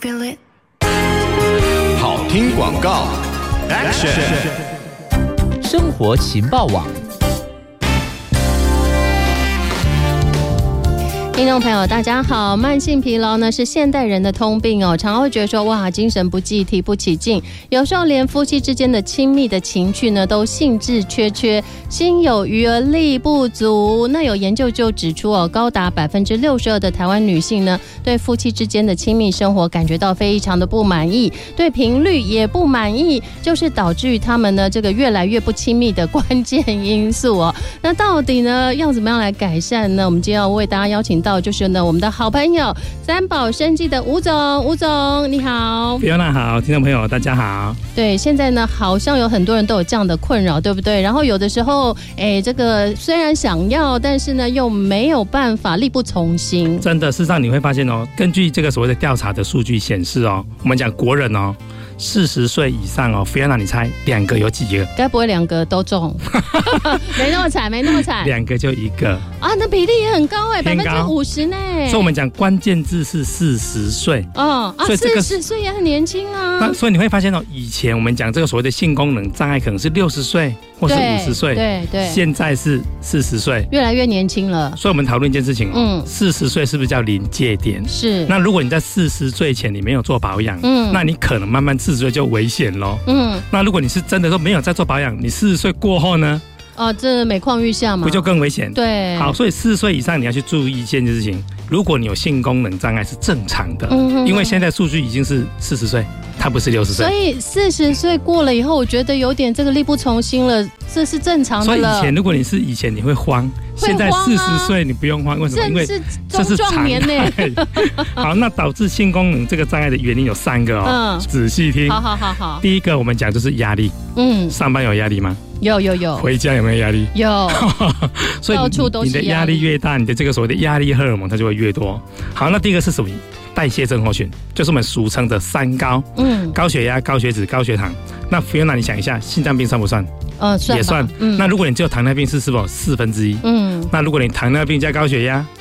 feel it。 好听广告 ，Action！ 生活情报网。 听众朋友大家好，慢性疲劳呢是现代人的通病哦，常常会觉得说哇精神不济，提不起劲，有时候连夫妻之间的亲密的情趣呢都兴致缺，心有余而力不足。那有研究就指出哦，高达62%的台湾女性呢对夫妻之间的亲密生活感觉到非常的不满意，对频率也不满意，就是导致于他们呢这个越来越不亲密的关键因素哦。那到底呢要怎么样来改善呢？我们今天要为大家邀请到就是呢我们的好朋友三宝生技的吴总你好。 Fiona 好，听众朋友大家好。 对，现在呢好像有很多人都有这样的困扰，对不对？然后有的时候这个虽然想要，但是呢又没有办法，力不从心。 真的，事实上你会发现哦，根据这个所谓的调查的数据显示哦，我们讲国人哦40岁以上哦 ，Fiona 你猜2个有几个？ 该不会2个都中？没那么惨 ，2个就1个啊，那比例也很高哎，50%呢。 所以我们讲关键字是40岁。所以这个 40岁也很年轻啊。 那所以你会发现哦，以前我们讲这个所谓的性功能障碍可能是60岁或是50岁， 对， 现在是40岁， 越来越年轻了。 所以我们讨论一件事情哦，40岁是不是叫临界点？ 是。 那如果你在40岁前你没有做保养，那你可能慢慢40岁就危险咯。那如果你是真的说没有在做保养，你40岁过后呢？ 这每况愈下嘛， 不就更危险？ 对。好， 所以40岁以上你要去注意一件事情，如果你有性功能障碍是正常的，因为现在数据已经是40岁，它不是60岁。 所以40岁过了以后，我觉得有点这个力不从心了，这是正常的了。 所以如果你是以前你会慌，现在40岁你不用慌，为什么？因为这是壮年呢。 好，那导致性功能这个障碍的原因有3个哦，仔细听。 好。 第一个我们讲就是压力。上班有压力吗？ 有。 回家有没有压力？ 有。 所以你的压力越大，你的这个所谓的压力荷尔蒙它就会越多。好，那第一个是什么？代谢症候群，就是我们俗称的3高。高血压、高血脂、高血糖。那 Fiona 你想一下，心脏病算不算？ 算。 也算。那如果你只有糖尿病是否1/4？那如果你糖尿病加高血压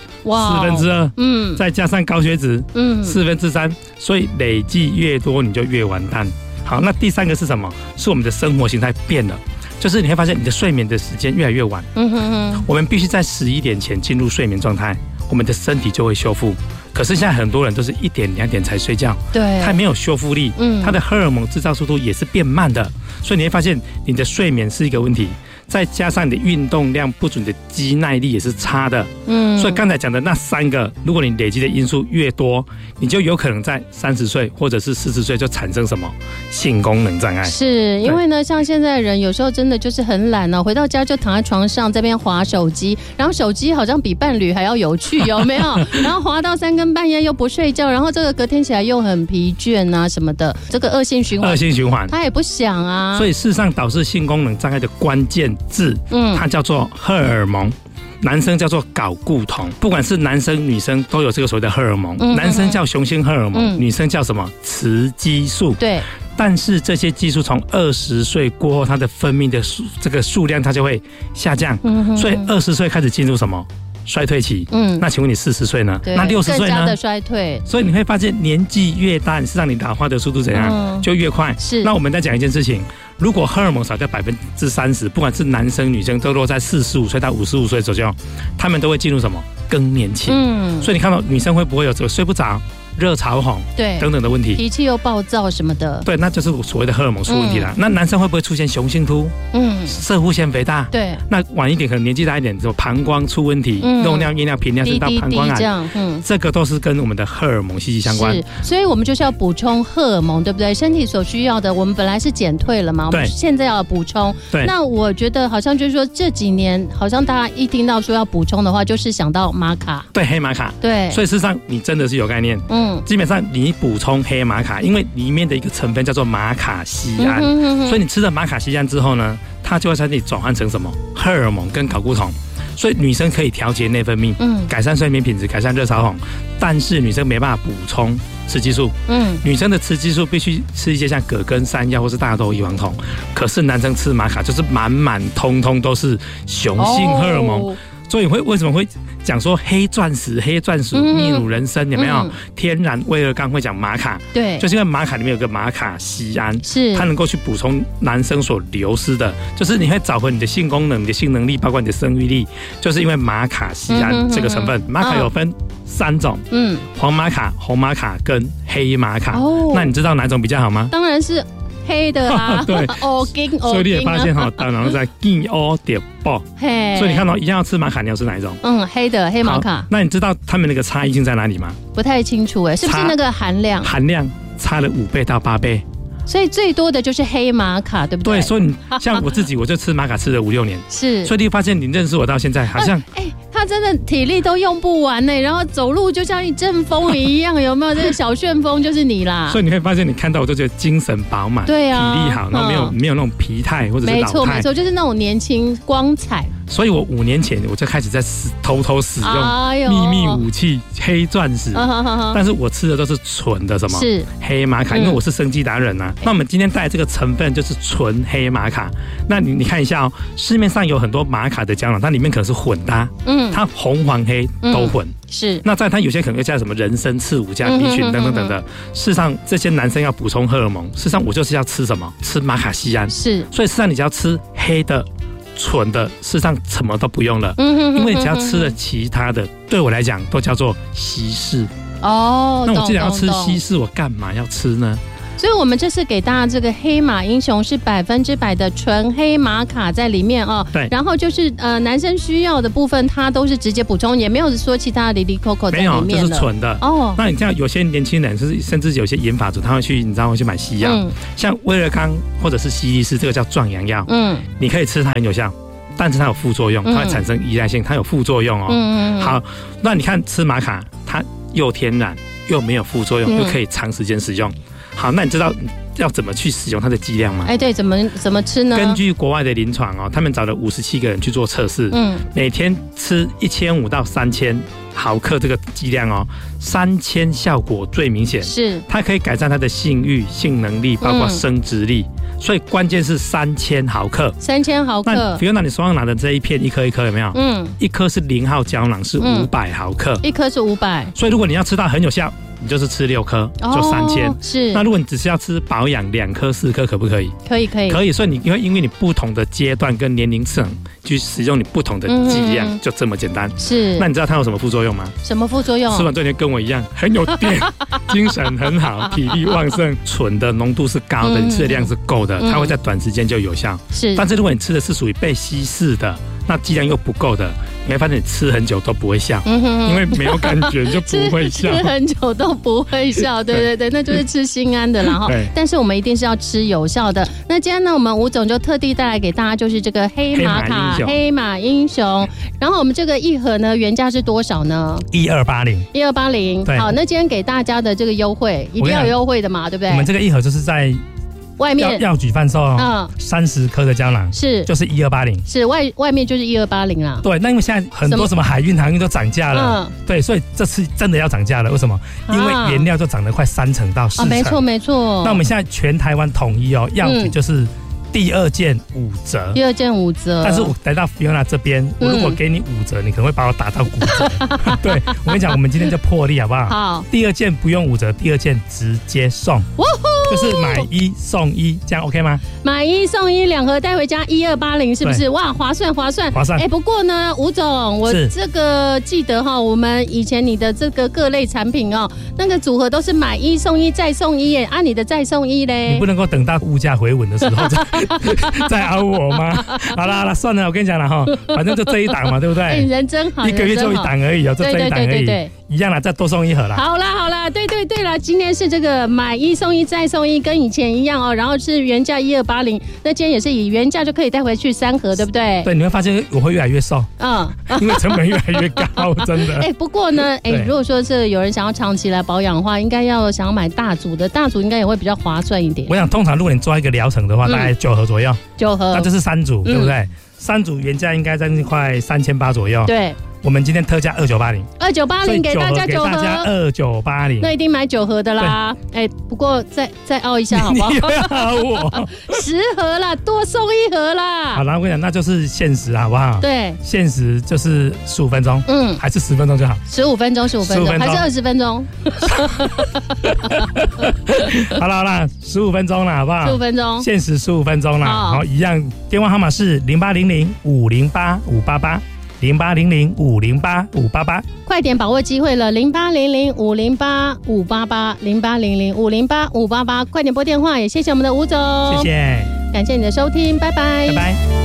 ，2/4，再加上高血脂，3/4，所以累计越多你就越完蛋。好，那第3个是什么？是我们的生活形态变了，就是你会发现你的睡眠的时间越来越晚。我们必须在11点前进入睡眠状态，我们的身体就会修复。可是现在很多人都是1点2点才睡觉， 对， 它没有修复力，它的荷尔蒙制造速度也是变慢的，所以你会发现你的睡眠是一个问题。再加上你的运动量不足，你的肌耐力也是差的。所以刚才讲的那3个，如果你累积的因素越多，你就有可能在30岁或者是40岁就产生什么性功能障碍。 是因为呢，像现在的人有时候真的就是很懒哦，回到家就躺在床上这边滑手机，然后手机好像比伴侣还要有趣，有没有？然后滑到3更半夜又不睡觉，然后这个隔天起来又很疲倦啊什么的，这个恶性循环，他也不想啊。 所以事实上导致性功能障碍的关键字，它叫做荷尔蒙。男生叫做睾固酮，不管是男生女生都有这个所谓的荷尔蒙。男生叫雄性荷尔蒙，女生叫什么？雌激素。 对。 但是这些激素从20岁过后，它的分泌的这个数量它就会下降。所以20岁开始进入什么？衰退期。那请问你40岁呢？那60岁呢？更加的衰退。 所以你会发现年纪越大，是让你老化的速度怎样？就越快。 是。 那我们再讲一件事情，如果荷尔蒙少掉30%，不管是男生女生，都落在45岁到55岁左右，他们都会进入什么？更年期。所以你看到女生会不会有这个睡不着、热潮红等等的问题， 脾气又暴躁什么的？ 对，那就是所谓的荷尔蒙出问题了。那男生会不会出现雄性秃？射护腺肥大？ 对。那晚一点可能年纪大一点，就膀胱出问题，漏尿、夜尿、频尿，甚至到膀胱癌，这个都是跟我们的荷尔蒙息息相关。 是，所以我们就是要补充荷尔蒙，对不对？身体所需要的，我们本来是减退了嘛，我们现在要补充。 对。 那我觉得好像就是说这几年，好像大家一听到说要补充的话，就是想到玛卡。 对，黑玛卡。 对。 所以事实上你真的是有概念。基本上你补充黑玛卡，因为里面的一个成分叫做马卡酰胺，所以你吃了马卡酰胺之后呢，它就会在你转换成什么荷尔蒙跟睾固酮。所以女生可以调节内分泌，改善睡眠品质，改善热潮红，但是女生没办法补充雌激素。女生的雌激素必须吃一些像葛根山药或是大豆异黄酮，可是男生吃玛卡就是满满通通都是雄性荷尔蒙。所以为什么会讲说黑钻石、黑钻石、秘鲁人参有没有？天然威尔刚会讲玛卡， 对， 就是因为玛卡里面有个玛卡酰胺， 是它能够去补充男生所流失的，就是你会找回你的性功能、你的性能力，包括你的生育力，就是因为玛卡酰胺这个成分。玛卡有分3种，黄玛卡、红玛卡跟黑玛卡。那你知道哪种比较好吗？ 当然是黑的啊， 对，所以你也发现哈，大脑在金欧点爆，所以你看到一样要吃玛卡，你要吃哪一种？ 黑的黑玛卡。 那你知道他们那个差异性在哪里吗？ 不太清楚是不是那个含量差了5倍到8倍？ 所以最多的就是黑玛卡，对不对？ 对，所以你像我自己，我就吃玛卡吃了5、6年， 是， 所以你发现你认识我到现在，好像他真的体力都用不完呢，然后走路就像一阵风一样，有没有？这个小旋风就是你啦。 所以你会发现，你看到我就觉得精神饱满， 对啊， 体力好，然后没有那种疲态或者是老态， 没错，就是那种年轻光彩。 所以我5年前我就开始在偷偷使用秘密武器黑钻石，但是我吃的都是纯的什么？是黑玛卡，因为我是生技达人啊。那我们今天带来这个成分就是纯黑玛卡。那你看一下市面上有很多玛卡的胶囊，它里面可能是混搭，它红黄黑都混。 是， 那在它有些可能会加什么人参、刺五加 B 群等等等的。事实上，这些男生要补充荷尔蒙，事实上我就是要吃什么？吃玛卡酰胺。是，所以事实上你只要吃黑的。纯的，事实上什么都不用了，因为你只要吃了其他的，对我来讲都叫做稀释。那我既然要吃稀释，我干嘛要吃呢？ 所以我们这次给大家这个黑马英雄是100%的纯黑玛卡在里面对，然后就是男生需要的部分，它都是直接补充，也没有说其他的里里扣扣在里面了， 没有，这是纯的。那你像有些年轻人，甚至有些银发族，他会去，你知道会去买西药，像威尔刚或者是西力士，这个叫壮阳药，你可以吃它很有效，但是它有副作用，它会产生依赖性，它有副作用好，那你看吃玛卡，它又天然又没有副作用，又可以长时间使用。好，那你知道要怎么去使用它的剂量吗？ 对，怎么吃呢？ 根据国外的临床他们找了57个人去做测试，每天吃1500到3000毫克这个剂量3000效果最明显，是它可以改善它的性欲、性能力，包括生殖力。所以关键是3000毫克，3000毫克。那比如你手上拿的这一片，一颗一颗有没有？一颗是0号胶囊，是500毫克，一颗是500。所以如果你要吃到很有效，你就是吃6颗，就3000。是。那如果你只是要吃保养2颗、4颗，可不可以？可以。所以你因为你不同的阶段跟年龄层去使用你不同的剂量，就这么简单。是。那你知道它有什么副作用吗？什么副作用？吃完之后你跟我一样很有电，精神很好，体力旺盛。纯的浓度是高的，你吃的量是够的，它会在短时间就有效。是。但是如果你吃的是属于被稀释的，那剂量又不够的，你会发现你吃很久都不会笑，因为没有感觉就不会笑。吃很久都不会笑，对，那就是吃心安的啦哈。但是我们一定是要吃有效的。那今天呢，我们吴总就特地带来给大家，就是这个黑玛卡黑马英雄。然后我们这个一盒呢，原价是多少呢？1280。好，那今天给大家的这个优惠，一定要有优惠的嘛，对不对？我们这个一盒就是在外面药局贩售30颗的胶囊，是就是1280，是外面就是1280啦。对，那因为现在很多什么海运航运都涨价了，对，所以这次真的要涨价了。为什么？因为原料就涨了快30%到40%。没错。那我们现在全台湾统一药局就是第2件5折，但是我来到 Fiona 这边，我如果给你5折，你可能会把我打到骨折。对，我跟你讲，我们今天就破例好不好？好，第2件不用5折，第2件直接送。就是买1送1，这样 OK 吗？买1送1，2盒带回家，1280，是不是？哇，划算！不过呢，吴总，我这个记得我们以前你的这个各类产品那个组合都是买1送1再送1耶，你的再送1嘞？你不能够等到物价回稳的时候再凹我吗？好啦，算了，我跟你讲了反正就这一档嘛，对不对？人真好，1个月就1档而已就这一档而已。一样啦，再多送1盒啦。好啦，对啦，今天是这个买1送1再送1，跟以前一样然后是原价1280，那今天也是以原价就可以带回去3盒，对不对？对，你会发现我会越来越瘦，因为成本越来越高，真的。不过呢，如果说是有人想要长期来保养的话，应该想要买大组的，大组应该也会比较划算一点。我想通常如果你做一个疗程的话，大概9盒左右，9盒，那就是3组，对不对？3组原价应该在快3800左右。对。 我们今天特价2980，2980 给大家9盒 ，2980， 那一定买9盒的啦。不过再凹一下好不好？ 你不要凹我 ，10盒啦，多送1盒啦。 好啦，我跟你讲，那就是限时好不好？ 对， 限时就是15分钟，还是10分钟就好 ？15分钟，还是20分钟？ 好啦，15分钟啦，好不好 ？15分钟， 限时15分钟啦。好，一样，电话号码是0800-508-588，0800-508-588， 快点把握机会了，0800-508-588，0800-508-588，快点拨电话，也谢谢我们的吴总， 谢谢， 感谢你的收听，拜拜， 拜拜。